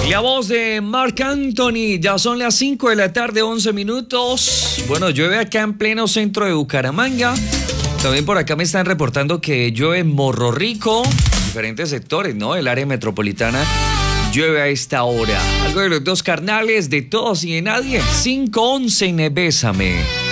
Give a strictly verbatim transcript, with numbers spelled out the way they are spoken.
La voz de Marc Anthony, ya son las cinco de la tarde, once minutos. Bueno, llueve acá en pleno centro de Bucaramanga. También por acá me están reportando que llueve en Morro Rico, diferentes sectores, ¿no? El área metropolitana llueve a esta hora. Algo de los dos carnales, de todos y de nadie. cinco once en Bésame.